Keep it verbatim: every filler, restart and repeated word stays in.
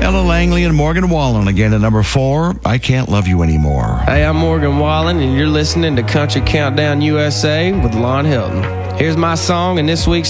Ella Langley and Morgan Wallen again at number four, I Can't Love You Anymore. Hey, I'm Morgan Wallen, and you're listening to Country Countdown U S A with Lon Hilton. Here's my song and this week's